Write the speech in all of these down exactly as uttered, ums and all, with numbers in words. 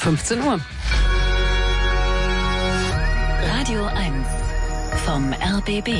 fünfzehn Uhr. Radio eins vom R B B.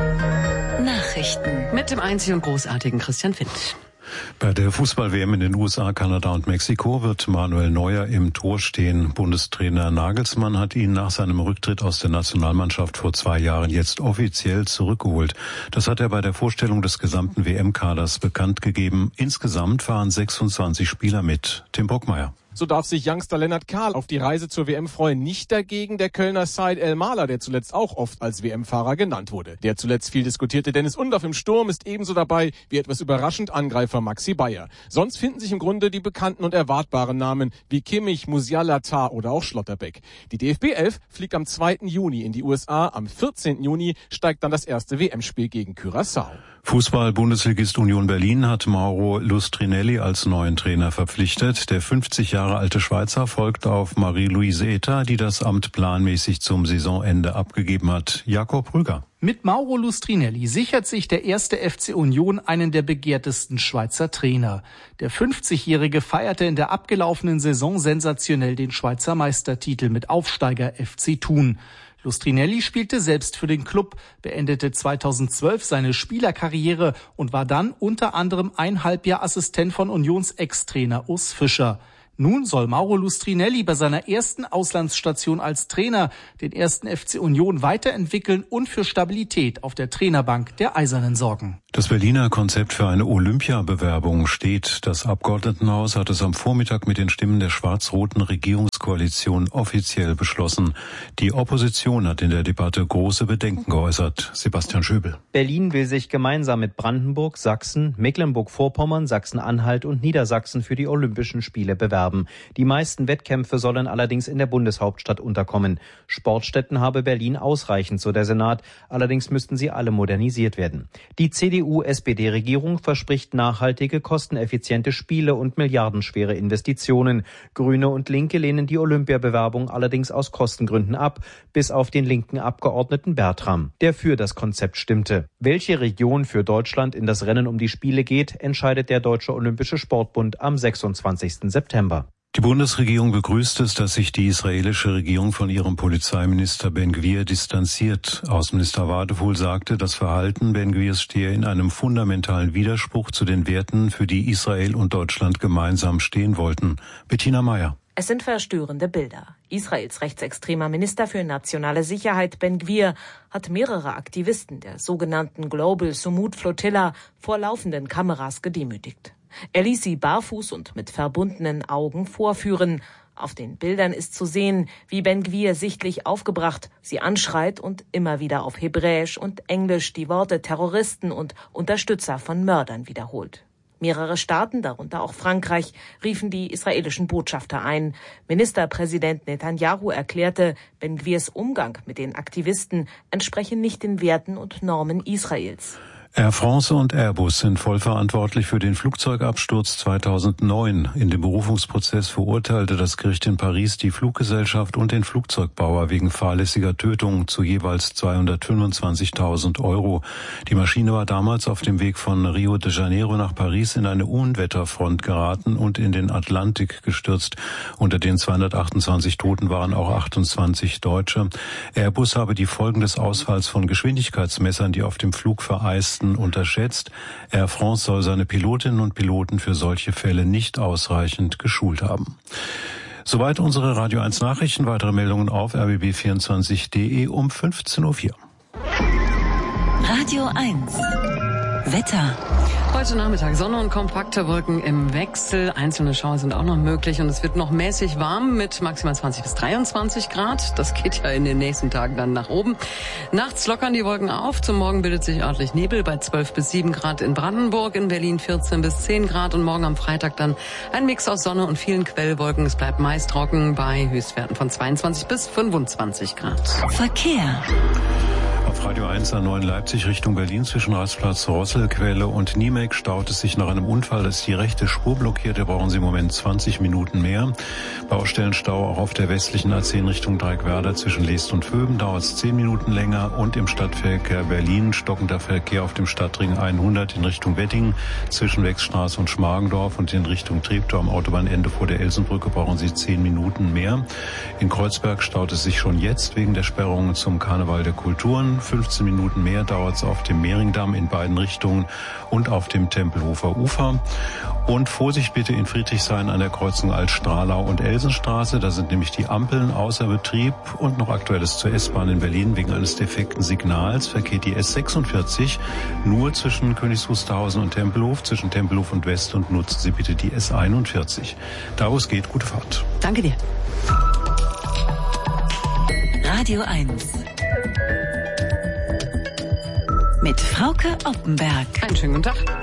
Nachrichten. Mit dem einzigen und großartigen Christian Findt. Bei der Fußball-W M in den U S A, Kanada und Mexiko wird Manuel Neuer im Tor stehen. Bundestrainer Nagelsmann hat ihn nach seinem Rücktritt aus der Nationalmannschaft vor zwei Jahren jetzt offiziell zurückgeholt. Das hat er bei der Vorstellung des gesamten W M-Kaders bekannt gegeben. Insgesamt fahren sechsundzwanzig Spieler mit. Tim Brockmeier. So darf sich Youngster Lennart Kahl auf die Reise zur W M freuen. Nicht dagegen der Kölner Said El-Mahler, der zuletzt auch oft als W M-Fahrer genannt wurde. Der zuletzt viel diskutierte Dennis Undaff im Sturm ist ebenso dabei wie etwas überraschend Angreifer Maxi Bayer. Sonst finden sich im Grunde die bekannten und erwartbaren Namen wie Kimmich, Musiala, Tah oder auch Schlotterbeck. Die D F B elf fliegt am zweiten Juni in die U S A. Am vierzehnten Juni steigt dann das erste W M-Spiel gegen Curaçao. Fußball-Bundesligist Union Berlin hat Mauro Lustrinelli als neuen Trainer verpflichtet. Der fünfzig Jahre alte Schweizer folgt auf Marie-Louise Eta, die das Amt planmäßig zum Saisonende abgegeben hat. Jakob Rüger. Mit Mauro Lustrinelli sichert sich der erste F C Union einen der begehrtesten Schweizer Trainer. Der fünfzigjährige feierte in der abgelaufenen Saison sensationell den Schweizer Meistertitel mit Aufsteiger F C Thun. Lustrinelli spielte selbst für den Klub, beendete zweitausendzwölf seine Spielerkarriere und war dann unter anderem ein Halbjahr Assistent von Unions Ex-Trainer Urs Fischer. Nun soll Mauro Lustrinelli bei seiner ersten Auslandsstation als Trainer den ersten F C Union weiterentwickeln und für Stabilität auf der Trainerbank der Eisernen sorgen. Das Berliner Konzept für eine Olympiabewerbung steht. Das Abgeordnetenhaus hat es am Vormittag mit den Stimmen der schwarz-roten Regierungskoalition offiziell beschlossen. Die Opposition hat in der Debatte große Bedenken geäußert. Sebastian Schöbel. Berlin will sich gemeinsam mit Brandenburg, Sachsen, Mecklenburg-Vorpommern, Sachsen-Anhalt und Niedersachsen für die Olympischen Spiele bewerben. Die meisten Wettkämpfe sollen allerdings in der Bundeshauptstadt unterkommen. Sportstätten habe Berlin ausreichend, so der Senat. Allerdings müssten sie alle modernisiert werden. Die C D U S P D-Regierung verspricht nachhaltige, kosteneffiziente Spiele und milliardenschwere Investitionen. Grüne und Linke lehnen die Olympiabewerbung allerdings aus Kostengründen ab, bis auf den linken Abgeordneten Bertram, der für das Konzept stimmte. Welche Region für Deutschland in das Rennen um die Spiele geht, entscheidet der Deutsche Olympische Sportbund am sechsundzwanzigsten September. Die Bundesregierung begrüßt es, dass sich die israelische Regierung von ihrem Polizeiminister Ben-Gvir distanziert. Außenminister Wadefuhl sagte, das Verhalten Ben-Gvirs stehe in einem fundamentalen Widerspruch zu den Werten, für die Israel und Deutschland gemeinsam stehen wollten. Bettina Meyer. Es sind verstörende Bilder. Israels rechtsextremer Minister für nationale Sicherheit Ben-Gvir hat mehrere Aktivisten der sogenannten Global Sumud Flotilla vor laufenden Kameras gedemütigt. Er ließ sie barfuß und mit verbundenen Augen vorführen. Auf den Bildern ist zu sehen, wie Ben-Gvir sichtlich aufgebracht sie anschreit und immer wieder auf Hebräisch und Englisch die Worte Terroristen und Unterstützer von Mördern wiederholt. Mehrere Staaten, darunter auch Frankreich, riefen die israelischen Botschafter ein. Ministerpräsident Netanyahu erklärte, Ben-Gvirs Umgang mit den Aktivisten entspreche nicht den Werten und Normen Israels. Air France und Airbus sind vollverantwortlich für den Flugzeugabsturz zweitausendneun. In dem Berufungsprozess verurteilte das Gericht in Paris die Fluggesellschaft und den Flugzeugbauer wegen fahrlässiger Tötung zu jeweils zweihundertfünfundzwanzigtausend Euro. Die Maschine war damals auf dem Weg von Rio de Janeiro nach Paris in eine Unwetterfront geraten und in den Atlantik gestürzt. Unter den zweihundertachtundzwanzig Toten waren auch achtundzwanzig Deutsche. Airbus habe die Folgen des Ausfalls von Geschwindigkeitsmessern, die auf dem Flug vereisten, unterschätzt. Air France soll seine Pilotinnen und Piloten für solche Fälle nicht ausreichend geschult haben. Soweit unsere Radio eins Nachrichten. Weitere Meldungen auf r b b vierundzwanzig punkt d e um fünfzehn Uhr vier. Radio eins. Wetter. Heute Nachmittag Sonne und kompakte Wolken im Wechsel. Einzelne Schauer sind auch noch möglich und es wird noch mäßig warm mit maximal zwanzig bis dreiundzwanzig Grad. Das geht ja in den nächsten Tagen dann nach oben. Nachts lockern die Wolken auf. Zum Morgen bildet sich örtlich Nebel bei zwölf bis sieben Grad in Brandenburg, in Berlin vierzehn bis zehn Grad und morgen am Freitag dann ein Mix aus Sonne und vielen Quellwolken. Es bleibt meist trocken bei Höchstwerten von zweiundzwanzig bis fünfundzwanzig Grad. Verkehr. Auf Radio eins A neun Leipzig Richtung Berlin zwischen Rastplatz Rosselquelle und Niemek staut es sich nach einem Unfall. Da ist die rechte Spur blockiert. Da brauchen Sie im Moment zwanzig Minuten mehr. Baustellenstau auch auf der westlichen A zehn Richtung Dreieckwerder zwischen Leest und Vöben. Dauert es zehn Minuten länger. Und im Stadtverkehr Berlin stockender Verkehr auf dem Stadtring hundert in Richtung Wedding zwischen Wechsstraße und Schmargendorf und in Richtung Treptow am Autobahnende vor der Elsenbrücke brauchen Sie zehn Minuten mehr. In Kreuzberg staut es sich schon jetzt wegen der Sperrungen zum Karneval der Kulturen. fünfzehn Minuten mehr dauert es auf dem Mehringdamm in beiden Richtungen und auf dem Tempelhofer Ufer. Und Vorsicht bitte in Friedrichshain an der Kreuzung Altstrahlau und Elsenstraße. Da sind nämlich die Ampeln außer Betrieb. Und noch Aktuelles zur S-Bahn in Berlin. Wegen eines defekten Signals verkehrt die S sechsundvierzig nur zwischen Königs Wusterhausen und Tempelhof, zwischen Tempelhof und West, und nutzen Sie bitte die S einundvierzig. Da wo es geht, gute Fahrt. Danke dir. Radio eins. Mit Frauke Oppenberg. Einen schönen guten Tag.